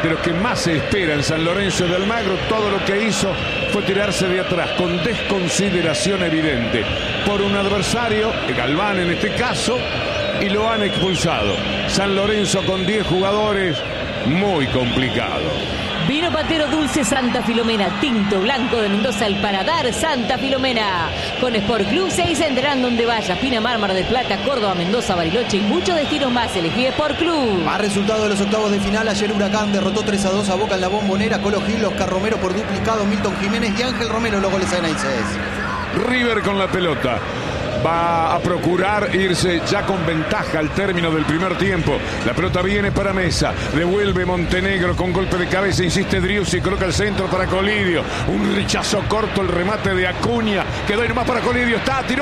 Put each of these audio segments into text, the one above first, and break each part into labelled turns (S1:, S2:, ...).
S1: de los que más se espera en San Lorenzo de Almagro, todo lo que hizo fue tirarse de atrás con desconsideración evidente por un adversario, Galván en este caso, y lo han expulsado. San Lorenzo con 10 jugadores, muy complicado.
S2: Vino Patero Dulce Santa Filomena, tinto blanco de Mendoza, el paladar Santa Filomena. Con Sport Club se entenderán donde vaya. Pinamar, Mar del Plata, Córdoba, Mendoza, Bariloche y muchos destinos más. Elegí Sport Club.
S3: Más resultado de los octavos de final. Ayer Huracán derrotó 3-2 a Boca en la Bombonera. Colo Gil, Oscar Romero por duplicado, Milton Jiménez y Ángel Romero los goles ceneices.
S1: River con la pelota. Va a procurar irse ya con ventaja al término del primer tiempo. La pelota viene para Mesa. Devuelve Montenegro con golpe de cabeza. Insiste Driussi, coloca el centro para Colidio. Un rechazo corto, el remate de Acuña. Quedó ahí nomás para Colidio. Está, tiró.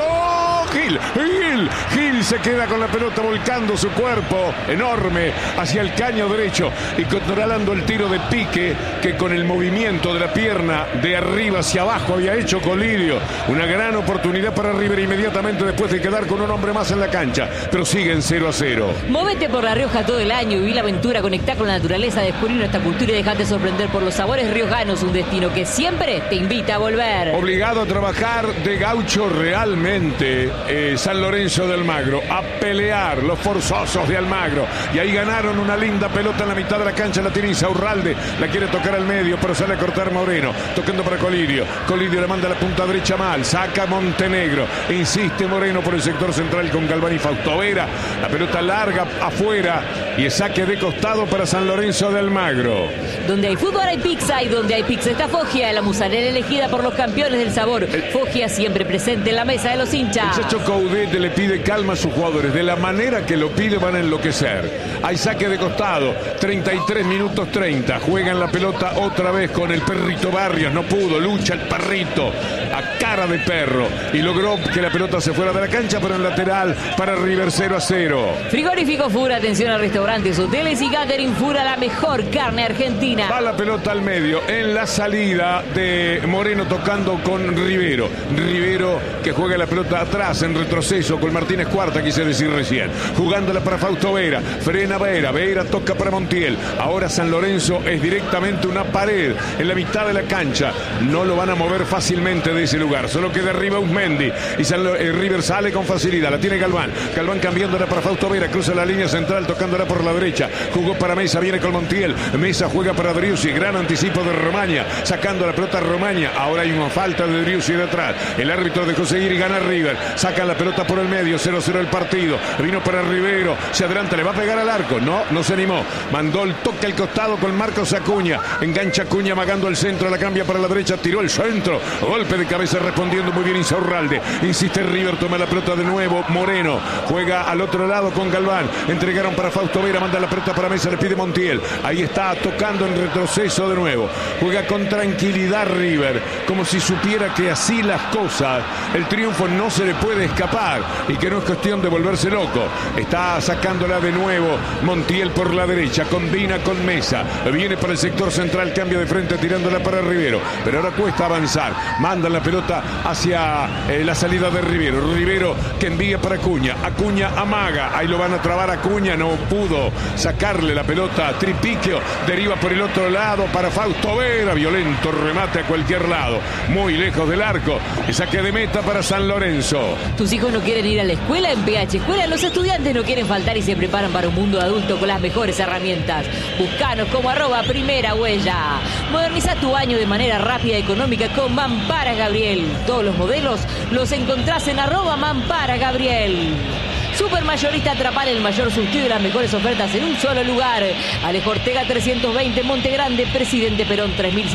S1: Gil se queda con la pelota volcando su cuerpo enorme hacia el caño derecho y controlando el tiro de pique que con el movimiento de la pierna de arriba hacia abajo había hecho Colidio. Una gran oportunidad para River inmediatamente después de quedar con un hombre más en la cancha, pero siguen 0-0.
S2: Móvete por La Rioja todo el año y viví la aventura, conectá con la naturaleza, descubrí nuestra cultura y dejate sorprender por los sabores riojanos, un destino que siempre te invita a volver.
S1: Obligado a trabajar de gaucho realmente San Lorenzo de Almagro, a pelear los forzosos de Almagro, y ahí ganaron una linda pelota en la mitad de la cancha. La tiene Insaurralde, la quiere tocar al medio, pero sale a cortar Moreno, tocando para Colidio. Colidio le manda la punta derecha mal, saca Montenegro, insiste Moreno por el sector central con Galván y Fausto Vera. La pelota larga afuera y es saque de costado para San Lorenzo de Almagro.
S2: Donde hay fútbol hay pizza, y donde hay pizza está Foggia, la musarela elegida por los campeones del sabor. Foggia siempre presente en la mesa de los hinchas.
S1: El Chacho Coudet le pide calma a sus jugadores. De la manera que lo pide van a enloquecer. Hay saque de costado, 33 minutos 30. Juegan la pelota otra vez con el Perrito Barrios. No pudo, lucha el Perrito a cara de perro y logró que la pelota se fuera de la cancha, pero en lateral para River 0-0.
S2: Frigorífico Fura, atención a restaurantes, hoteles y catering Fura, la mejor carne argentina.
S1: Va la pelota al medio en la salida de Moreno tocando con Rivero. Rivero que juega la pelota atrás en retroceso con Martínez Cuarta, quise decir recién. Jugándola para Fausto Vera. Frena Vera. Vera toca para Montiel. Ahora San Lorenzo es directamente una pared en la mitad de la cancha. No lo van a mover fácilmente de ese lugar. Solo queda arriba Usmendi. Y River sale con facilidad. La tiene Galván. Galván cambiándola para Fausto Vera. Cruza la línea central tocándola por la derecha. Jugó para Mesa. Viene con Montiel. Mesa juega para Driussi. Gran anticipo de Romaña. Sacando la pelota a Romaña. Ahora hay una falta de Driussi de atrás. El árbitro dejó seguir y gana River. Saca la pelota por el medio. 0-0 el partido. Vino para Rivero. Se adelanta. Le va a pegar al arco. No se animó. Mandó el toque al costado con Marcos Acuña. Engancha Acuña amagando el centro. La cambia para la derecha. Tiró el centro. Golpe de cabeza respondiendo muy bien Insaurralde. Insiste River. Toma la pelota de nuevo. Moreno juega al otro lado con Galván. Entregaron para Fausto Vera. Manda la pelota para Mesa. Le pide Montiel. Ahí está tocando en retroceso de nuevo. Juega con tranquilidad River. Como si supiera que así las cosas. El triunfo no se le puede escapar. Y que no es cuestión de volverse loco. Está sacándola de nuevo Montiel por la derecha. Combina con Mesa. Viene para el sector central. Cambia de frente tirándola para Rivero. Pero ahora cuesta avanzar. Mandan la pelota hacia la salida de Rivero. Rivero que envía para Acuña. Acuña amaga. Ahí lo van a trabar Acuña. No pudo sacarle la pelota. Tripiquio deriva por el otro lado para Fausto Vera. Violento remate a cualquier lado. Muy lejos del arco. El saque de meta para San Lorenzo.
S2: ¿Tus hijos no quieren ir a la escuela? En PH Escuela los estudiantes no quieren faltar y se preparan para un mundo adulto con las mejores herramientas. Buscanos como @primera huella. Moderniza tu año de manera rápida y económica con Mamparas Gabriel. Todos los modelos los encontrás en @Mamparas Gabriel. Supermayorista Atrapar, el mayor surtido y las mejores ofertas en un solo lugar. Alejo Ortega 320, Monte Grande, Presidente Perón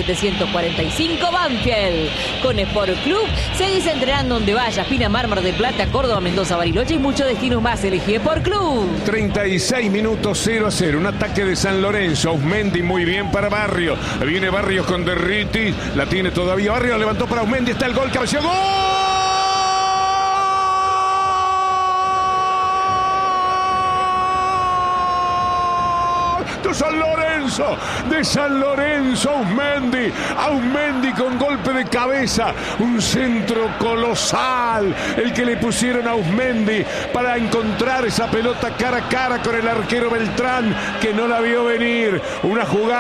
S2: 3745, Banfield. Con Sport Club seguís entrenando donde vayas. Pinamar, Mar del Plata, Córdoba, Mendoza, Bariloche y muchos destinos más. Elegí Sport Club.
S1: 36 minutos 0-0. Un ataque de San Lorenzo. Usmendi muy bien para Barrios. Viene Barrios con Derritis. La tiene todavía Barrios. Levantó para Usmendi. Está el gol. Cabeció. ¡Gol! De San Lorenzo, Usmendi con golpe de cabeza, un centro colosal, el que le pusieron a Usmendi para encontrar esa pelota cara a cara con el arquero Beltrán, que no la vio venir, una jugada